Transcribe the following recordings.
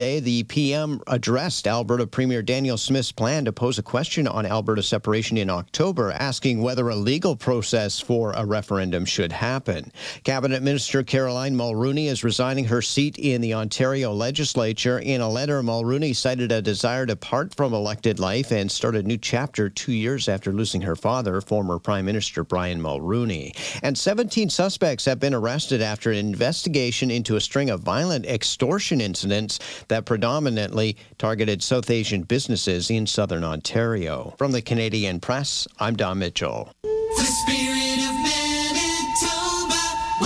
The PM addressed Alberta Premier Danielle Smith's plan to pose a question on Alberta separation in October, asking whether a legal process for a referendum should happen. Cabinet Minister Caroline Mulroney is resigning her seat in the Ontario Legislature. In a letter, Mulroney cited a desire to part from elected life and start a new chapter 2 years after losing her father, former Prime Minister Brian Mulroney. And 17 suspects have been arrested after an investigation into a string of violent extortion incidents that predominantly targeted South Asian businesses in southern Ontario. From the Canadian Press, I'm Don Mitchell. The Spirit of Manitoba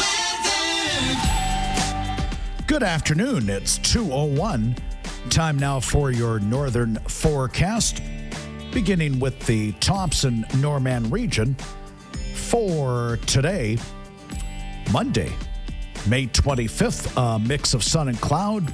weather. Good afternoon. It's 2:01. Time now for your northern forecast, beginning with the Thompson-Norman region for today, Monday, May 25th, a mix of sun and cloud.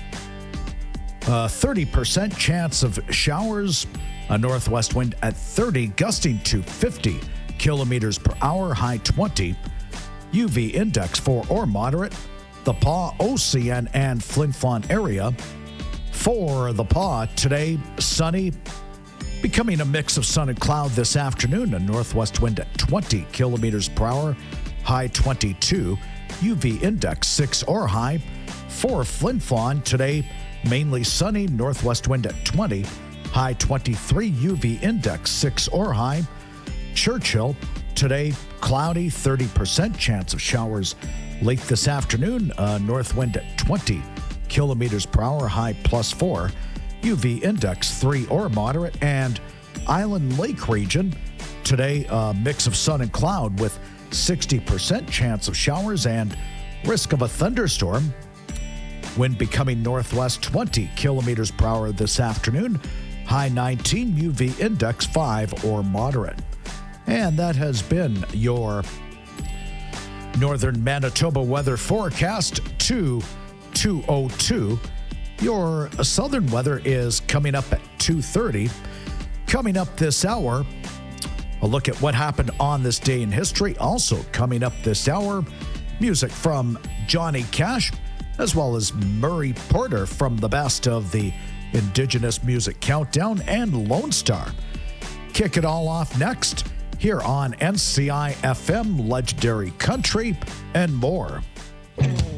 30% chance of showers, a northwest wind at 30, gusting to 50 kilometers per hour, high 20. UV index 4 or moderate. The Pas, OCN, and Flin Flon area. For the Pas, today, sunny, becoming a mix of sun and cloud this afternoon, a northwest wind at 20 kilometers per hour, high 22. UV index 6 or high. For Flin Flon, today, mainly sunny, northwest wind at 20, high 23, UV index 6 or high. Churchill, today cloudy, 30% chance of showers late this afternoon, north wind at 20 kilometers per hour, high +4, UV index 3 or moderate. And Island Lake region, today a mix of sun and cloud with 60% chance of showers and risk of a thunderstorm. Wind becoming northwest 20 kilometers per hour this afternoon. High 19, UV index 5 or moderate. And that has been your northern Manitoba weather forecast to 2:02. Your southern weather is coming up at 2:30. Coming up this hour, a look at what happened on this day in history. Also coming up this hour, music from Johnny Cash, as well as Murray Porter from the best of the Indigenous Music Countdown, and Lone Star. Kick it all off next here on NCI FM, Legendary Country, and more.